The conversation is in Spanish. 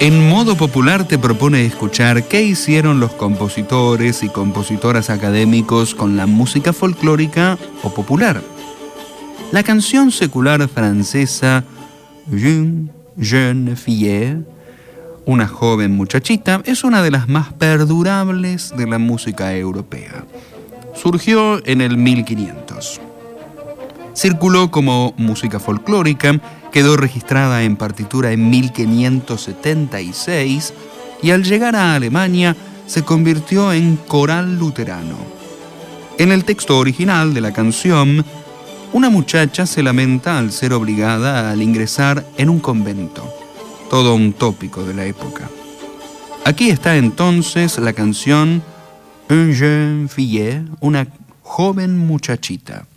En modo popular te propone escuchar qué hicieron los compositores y compositoras académicos con la música folclórica o popular. La canción secular francesa Une jeune fille, una joven muchachita, es una de las más perdurables de la música europea. Surgió en el 1500. Circuló como música folclórica, quedó registrada en partitura en 1576 y al llegar a Alemania se convirtió en coral luterano. En el texto original de la canción, una muchacha se lamenta al ser obligada al ingresar en un convento, todo un tópico de la época. Aquí está entonces la canción Une jeune fille, una joven muchachita.